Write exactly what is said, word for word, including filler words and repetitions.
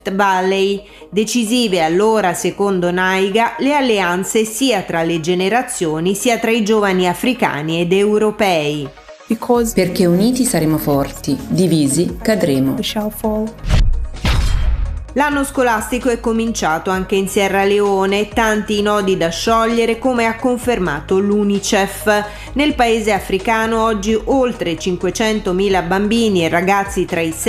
Valley. Decisive allora, secondo Naiga, le alleanze sia tra le generazioni sia tra i giovani africani ed europei. Perché uniti saremo forti, divisi cadremo. L'anno scolastico è cominciato anche in Sierra Leone, tanti i nodi da sciogliere come ha confermato l'UNICEF. Nel paese africano oggi oltre cinquecentomila bambini e ragazzi tra i